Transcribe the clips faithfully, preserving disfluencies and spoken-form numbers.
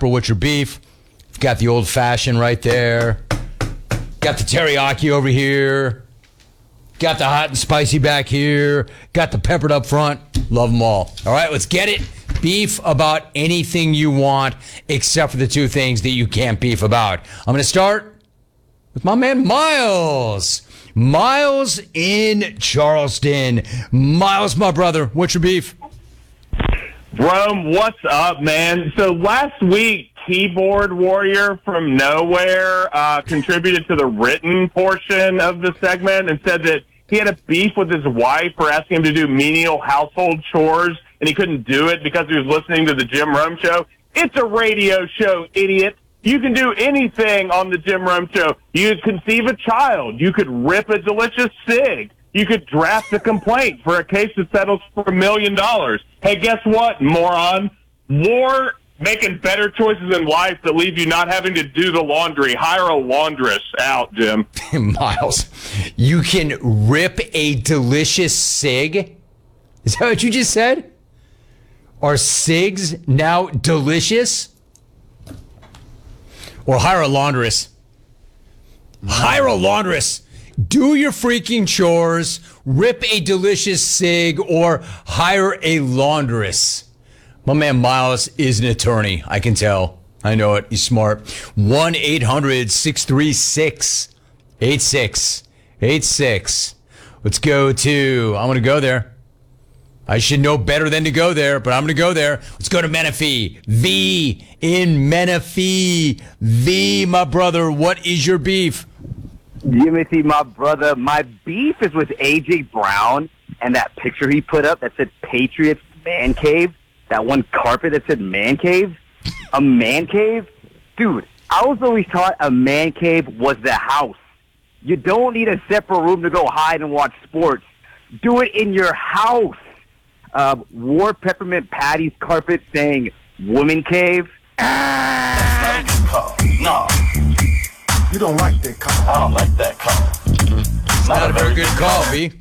Pepper, what's your beef? Got the old fashioned right there. Got the teriyaki over here. Got the hot and spicy back here. Got the peppered up front. Love them all. All right, let's get it. Beef about anything you want except for the two things that you can't beef about. I'm going to start with my man Miles. Miles in Charleston. Miles, my brother, what's your beef? Rome, what's up, man? So last week, Keyboard Warrior from Nowhere uh, contributed to the written portion of the segment and said that he had a beef with his wife for asking him to do menial household chores, and he couldn't do it because he was listening to the Jim Rome Show. It's a radio show, idiot. You can do anything on the Jim Rome Show. You could conceive a child. You could rip a delicious cig. You could draft a complaint for a case that settles for a million dollars. Hey, guess what, moron? War making better choices in life that leave you not having to do the laundry. Hire a laundress. Out, Jim. Miles, you can rip a delicious cig? Is that what you just said? Are cigs now delicious? Or hire a laundress. Hire a laundress. Do your freaking chores, rip a delicious cig, or hire a laundress. My man Miles is an attorney. I can tell. I know it. He's smart. one eight hundred six three six eight six eight six. Let's go to, I'm going to go there. I should know better than to go there, but I'm going to go there. Let's go to Menifee. V in Menifee. V, my brother, what is your beef? Jimothy, my brother, my beef is with A J Brown and that picture he put up that said Patriots Man Cave. That one carpet that said man cave? A man cave? Dude, I was always taught a man cave was the house. You don't need a separate room to go hide and watch sports. Do it in your house. Uh, War Peppermint Patty's carpet saying woman cave. That's not a good call. No. You don't like that call. I don't like that call. It's not, not a very good call, B.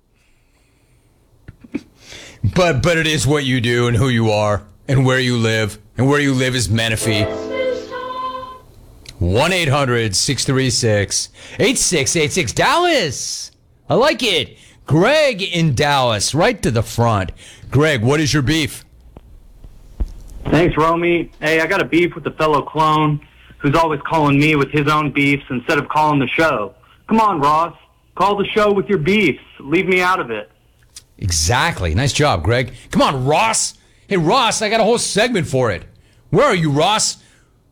But but it is what you do and who you are and where you live. And where you live is Menifee. one eight hundred six three six eight six eight six. Dallas. I like it. Greg in Dallas, right to the front. Greg, what is your beef? Thanks, Romy. Hey, I got a beef with the fellow clone who's always calling me with his own beefs instead of calling the show. Come on, Ross. Call the show with your beefs. Leave me out of it. Exactly. Nice job, Greg. Come on, Ross. Hey, Ross, I got a whole segment for it. Where are you, Ross?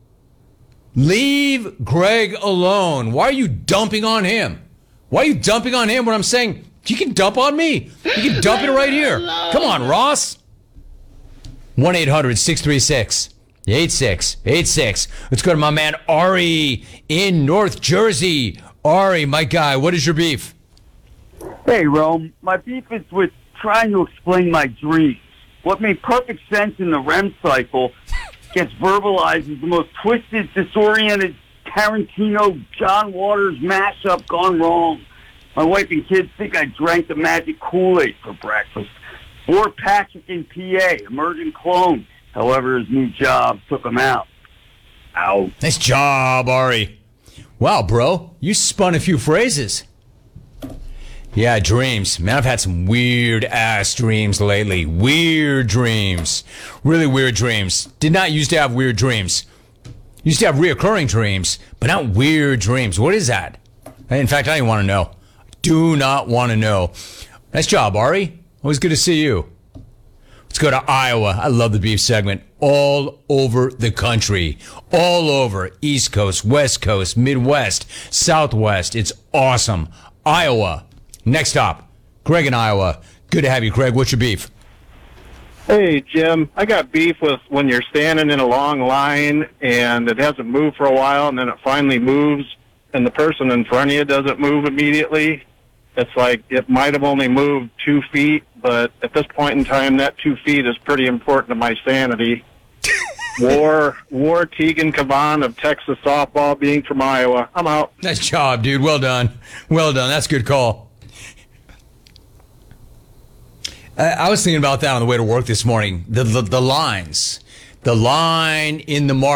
Leave Greg alone. Why are you dumping on him? Why are you dumping on him when I'm saying you can dump on me? You can dump it right here. Come on, Ross. one eight hundred six three six eight six eight six. Let's go to my man Ari in North Jersey. Ari, my guy, what is your beef? Hey, Rome. My beef is with trying to explain my dreams. What made perfect sense in the R E M cycle gets verbalized as the most twisted, disoriented Tarantino, John Waters mashup gone wrong. My wife and kids think I drank the magic Kool-Aid for breakfast. Or Patrick in P A, emerging clone. However, his new job took him out. Ow. Nice job, Ari. Wow, bro. You spun a few phrases. Yeah, dreams. Man, I've had some weird-ass dreams lately. Weird dreams. Really weird dreams. Did not used to have weird dreams. Used to have reoccurring dreams, but not weird dreams. What is that? In fact, I don't even want to know. Do not want to know. Nice job, Ari. Always good to see you. Let's go to Iowa. I love the beef segment. All over the country. All over. East Coast, West Coast, Midwest, Southwest. It's awesome. Iowa. Next stop, Greg in Iowa. Good to have you, Greg. What's your beef? Hey, Jim. I got beef with when you're standing in a long line and it hasn't moved for a while and then it finally moves and the person in front of you doesn't move immediately. It's like it might have only moved two feet, but at this point in time, that two feet is pretty important to my sanity. War, War Tegan Caban of Texas softball, being from Iowa. I'm out. Nice job, dude. Well done. Well done. That's a good call. I was thinking about that on the way to work this morning. The the, the lines. The line in the market.